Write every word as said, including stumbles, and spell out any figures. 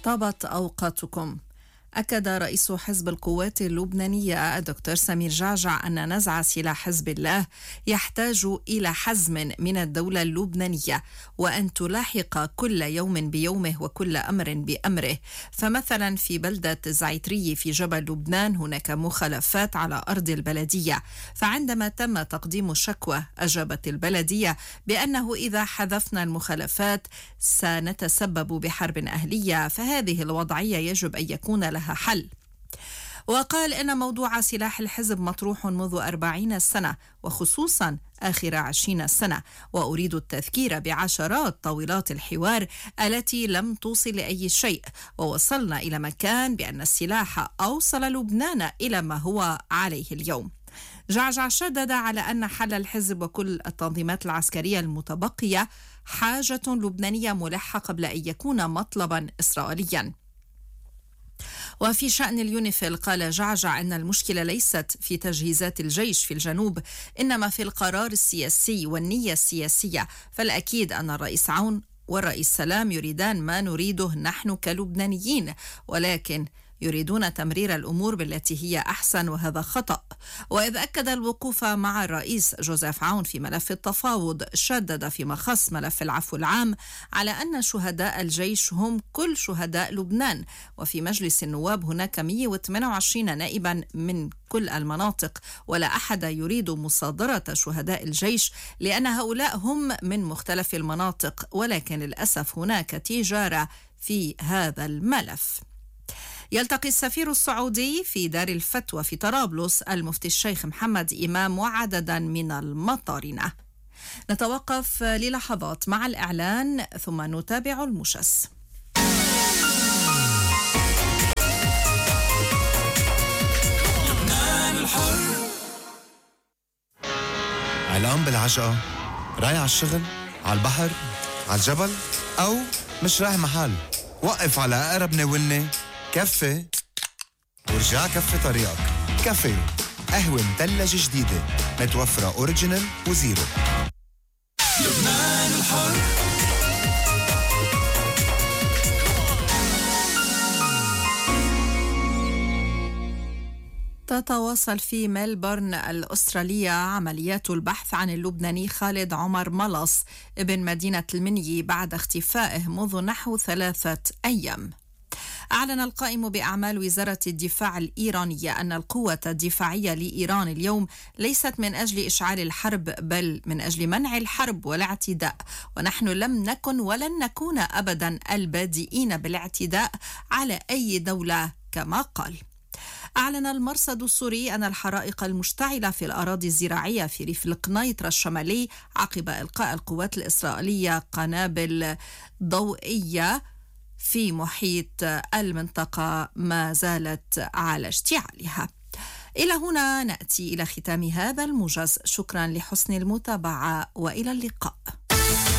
طابت أوقاتكم. أكد رئيس حزب القوات اللبنانية الدكتور سمير جعجع أن نزع سلاح حزب الله يحتاج إلى حزم من الدولة اللبنانية، وأن تلاحق كل يوم بيومه وكل أمر بأمره. فمثلا في بلدة زعتري في جبل لبنان هناك مخالفات على أرض البلدية، فعندما تم تقديم الشكوى أجابت البلدية بأنه إذا حذفنا المخالفات سنتسبب بحرب أهلية، فهذه الوضعية يجب أن يكون لها حل. وقال إن موضوع سلاح الحزب مطروح منذ أربعين سنة وخصوصا آخر عشرين سنة، وأريد التذكير بعشرات طاولات الحوار التي لم توصل لأي شيء، ووصلنا إلى مكان بأن السلاح أوصل لبنان إلى ما هو عليه اليوم. جعجع شدد على أن حل الحزب وكل التنظيمات العسكرية المتبقية حاجة لبنانية ملحة قبل أن يكون مطلبا إسرائيليا. وفي شأن اليونيفيل قال جعجع أن المشكلة ليست في تجهيزات الجيش في الجنوب، إنما في القرار السياسي والنية السياسية. فالأكيد أن الرئيس عون والرئيس سلام يريدان ما نريده نحن كلبنانيين، ولكن يريدون تمرير الأمور بالتي هي أحسن، وهذا خطأ. وإذ أكد الوقوف مع الرئيس جوزيف عون في ملف التفاوض، شدد فيما خص ملف العفو العام على أن شهداء الجيش هم كل شهداء لبنان، وفي مجلس النواب هناك مئة وثمانية وعشرين نائبا من كل المناطق، ولا أحد يريد مصادرة شهداء الجيش لأن هؤلاء هم من مختلف المناطق، ولكن للأسف هناك تجارة في هذا الملف. يلتقي السفير السعودي في دار الفتوى في طرابلس المفتي الشيخ محمد إمام وعددا من المطارنة. نتوقف للحظات مع الإعلان ثم نتابع الموجز. علقان بالعجقة، رايح على الشغل، على البحر، على الجبل، أو مش رايح محل؟ وقف على أقرب ناولني كفي ورجع كفي طريقك. كفي قهوة مثلجة جديدة متوفرة أوريجينال وزيرو. لبنان الحر. تتواصل في ملبورن الأسترالية عمليات البحث عن اللبناني خالد عمر ملص ابن مدينة المنيي بعد اختفائه منذ نحو ثلاثة أيام. أعلن القائم بأعمال وزارة الدفاع الإيرانية أن القوة الدفاعية لإيران اليوم ليست من أجل إشعال الحرب، بل من أجل منع الحرب والاعتداء، ونحن لم نكن ولن نكون أبدا البادئين بالاعتداء على أي دولة كما قال. أعلن المرصد السوري أن الحرائق المشتعلة في الأراضي الزراعية في ريف القنيطرة الشمالي عقب إلقاء القوات الإسرائيلية قنابل ضوئية في محيط المنطقة ما زالت على اشتعالها. إلى هنا نأتي إلى ختام هذا الموجز. شكرا لحسن المتابعة وإلى اللقاء.